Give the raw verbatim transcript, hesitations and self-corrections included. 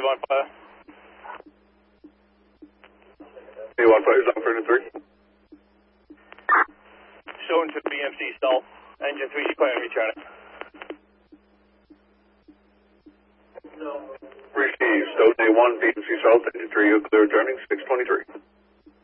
one five. A one five is operator three. Showing to B M C stall. Engine three, declaring returning. Received. Stone A one, B M C South, engine three, you clear turning, six twenty-three.